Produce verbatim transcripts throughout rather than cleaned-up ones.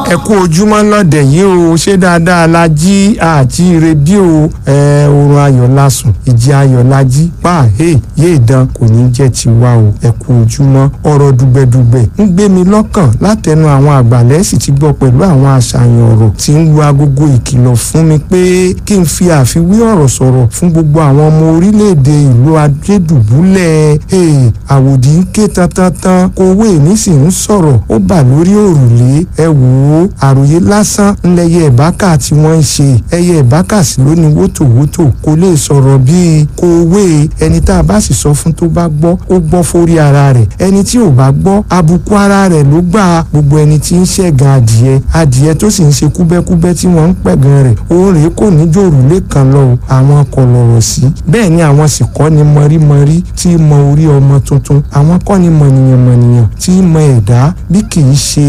ẹ kú ojúmọ́ lọ́dẹ̀ yìí o, ṣé dáadáa la jí àti rédíò ẹ oorun ayọ̀ la sùn ìjì ayọ̀ la jí pa hey yé ìdán kò ní jẹ́ tiwa o. ẹ kú ojúmọ́. ọ̀rọ̀ dùgbẹ̀dùgbẹ̀ ń gbé mi lọ́kàn látẹnu àwọn àgbàlẹ̀ sì ti gbọ́ pẹ̀lú àwọn àṣàyàn ọ̀rọ̀ tí ń lu agogo ìkìlọ̀ fún mi pé kí n fi àfiwé ọ̀rọ̀ sọ̀rọ̀ fún gbogbo àwọn ọmọ orílẹ̀-èdè ìlú adédùbúlẹ̀. hey àwòdì ń ké tantantan kówé mi sì ń sọ̀rọ̀ ó bà lórí òrùlé. ẹ wò ó àròyé lásán ńlẹyẹ ìbákà tí wọ́n ń ṣe. ẹyẹ ìbákà sì ló ní wótòwótò kò lè sọ̀rọ̀ bíi kówé. ẹni tá a bá sì sọ fún tó bá gbọ́ ó gbọ́ forí ara rẹ̀, ẹni tí ò bá gbọ́ àbùkù ara rẹ̀ ló gbà. gbogbo ẹni tí ń ṣẹ̀gàn adìẹ adìẹ tó sì ń ṣe kúbẹ́kúbẹ́ tí wọ́n ń pẹ̀gàn rẹ̀ òun rèé kò ní jòrùlé kan lọ o. àwọn kò lọ̀rọ̀ sí bẹ́ẹ̀ ni àwọn sì kọ́ ni mọ̀rímọ̀rí tí mọ orí ọmọ tuntun. àwọn kọ́ ni mọ̀nìyàn mọ̀nìyàn tí mọ ẹ̀dá bí kì í ṣe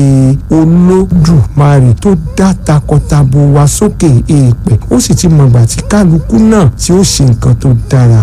Olódùmarè tó dá takọtabo wa sókè èèpẹ̀. ó sì ti mọ̀gbà tí kálukú náà tí ó ṣe nǹkan tó dára.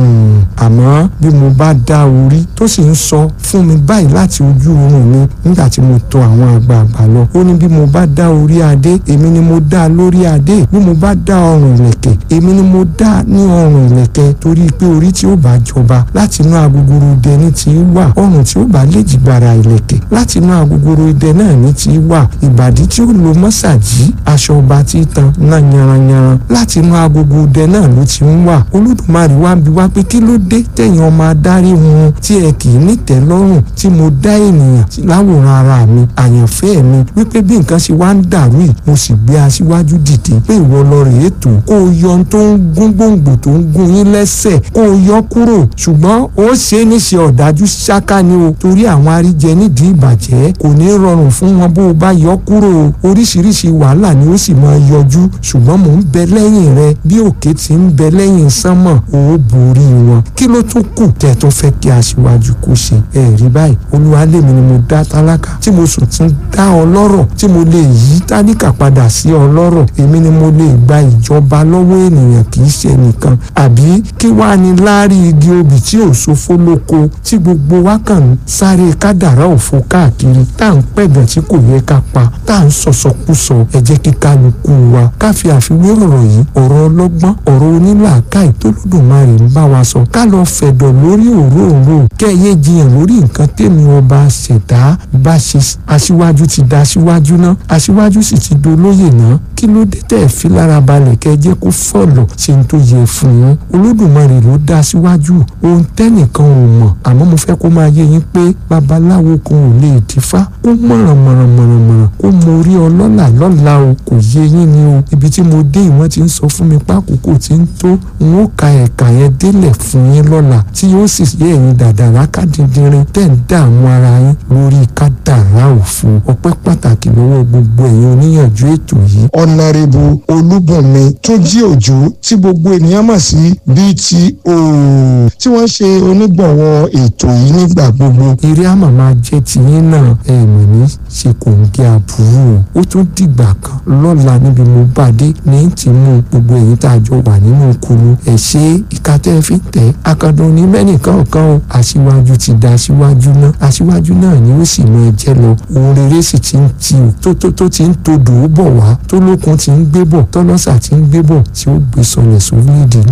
àmọ́ bí mo bá dá orí tó sì ń sọ fún mi báyìí láti ojú oorun mi nígbà tí mo tọ̀ àwọn àgbààgbà lọ. ó ní bí mo bá dá orí adé èmi ni mo dá lórí adé, bí mo bá dá ọrùn ìlẹ̀kẹ̀ èmi ni mo dá ní ọrùn ìlẹ̀kẹ̀. torí pé orí tí ó bá jọba láti inú agogoro idẹ ní ti wà, ọrùn tí ó bá léjìgbara ìlẹ̀kẹ̀ láti inú agogoro idẹ náà ní ti wà, ìbàdí tí ó lo mọ́sàgì aṣọ ọba tí tan náà yanranyanran láti inú agogo idẹ náà ló ti ń wà. Olódùmarè wá ń bi wá pé kí ló dé tẹ̀yin ọmọ adarí wọn tí ẹ kì í nítẹ́ lọ́rùn tí mo dá ènìyàn láwòrán ara mi àyànfẹ́ mi wípé bí nǹkan ṣe wá ń dàrú yìí mo sì gbé aṣíwájú dìde pé ìwọ lọ rèé tó kó o yọ ohun tó ń gún gbòǹgbò tó ń gún yín lẹ́sẹ̀ kó o yọ kúrò, ṣùgbọ́n ó ṣe é níṣe ọ̀dájú ṣáká ni o torí àwọn aríjẹ nídìí ìbàjẹ́ kò ní rọrùn fún wọn bó o bá yọ kúrò. oríṣiríṣi wàhálà ni ó sì máa yọjú ṣùgbọ́n mò ń bẹ lẹ́yìn rẹ bí òkè ti ń bẹ lẹ́yìn sánmọ̀ ó borí wọn. kí ló tún kù tẹ́ tó fẹ́ kí aṣíwájú kó ṣe? ẹ rí báyìí Olúwa lèmi ni mo dá tálákà tí mo sùn tún dá ọlọ́rọ̀ tí mo lè yí tálíkà padà sí ọlọ́rọ̀. èmi ni mo lè gba ìjọba lọ́wọ́ ènìyàn kì í ṣe nìkan. àbí kí wàá ní láárí igi obì tí ò sófó lóko tí gbogbo wa kàn ń sáré kádàrá òfo káàkiri tá à ń pẹ̀gàn tí kò yẹ ká pa tá à ń sọ̀sọ̀kúsọ. ẹ jẹ́ kí kálukú wa ká fi àfiwé ọ̀rọ̀ yìí ọ̀rọ̀ ọlọ́gbọ́n ọ̀rọ̀ onílàákàyè tó Olódùmarè ń bá wa sọ ká lọ fẹ̀dọ̀ lórí òróǹro kẹ́yẹ jiyàn lórí nǹkan tèmi ọba ṣẹ̀dá bá ṣe. aṣíwájú ti da aṣíwájú náà aṣíwájú sì ti dolóyè náà kí ló dé tẹ̀ fi lára balẹ̀ kẹ́ jẹ́ kó fọ̀lọ̀ ṣe ń tó yẹ fún yín. Olódùmarè ló dá aṣíwájú ohun tẹ́nìkan ò mọ̀ àmọ́ mo fẹ́ kó máa yé yín pé babaláwo kan ò lè dífá ó mọ̀ràn mọ̀ràn mọ̀ràn mọ̀ràn ó mọ orí ọlọ́là lọ́la o kò yé yín ni o. ibi tí mo dé ìwọ́n ti ń sọ fún mi pákòókò tí ń tó n ó ka ẹ̀ka yẹn délẹ̀ fún yín lọ́la tí yóò sì yé ẹ̀yin dàdàrà kádìndínrín tẹ̀ ń dààmú ara yín lórí kádàrá òfo. ọpẹ́ pàtàkì lọ́wọ́ gbogbo ẹ̀yin oníyànjú ètò yìí. ọ̀nàrẹ́bù Olúbùnmi Túnjí Òjó tí gbogbo ènìyàn mọ̀ sí B T O tí wọ́n ṣe onígbọ̀wọ́ ètò yìí nígbà gbogbo. eré àmà máa jẹ́ tiyín náà ẹ̀ mọ̀ ní ṣe kò ń gé àbúrò. ó tún dìgbà kan lọ́la níbi mo bá dé ní ti mú gbogbo èyí tá a jọ wà nínú kulu. ẹ̀ ṣe ìkàtẹ́ fi tẹ̀ akadùn ní mẹ́nìkan ọ̀kan o. aṣíwájú ti da aṣíwájú náà aṣíwájú náà ni ó sì mọ ẹjẹ́ lọ. ohun rere sì ti ń ti tó tó tó ti ń todò ó bọ̀ wá tó lókun ti ń gbé bọ̀ tọ́lọ́sà ti ń gbé bọ̀ tí ó gbé sọlẹ̀ sórí ìdí